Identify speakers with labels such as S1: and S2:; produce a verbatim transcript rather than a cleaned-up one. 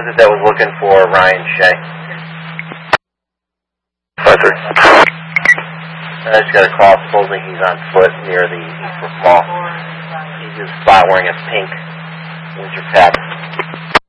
S1: was it that was looking for Ryan Shea?
S2: Pleasure.
S1: I just got a call. Supposedly he's on foot near the Eastbrook Mall. He's in a spot wearing a pink winter cap.